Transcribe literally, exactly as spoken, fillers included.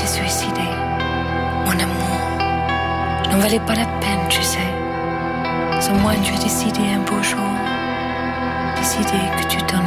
t'es suicidé. Mon amour n'en valait pas la peine, tu sais. Sans moi, tu as décidé un beau jour, décidé que tu t'en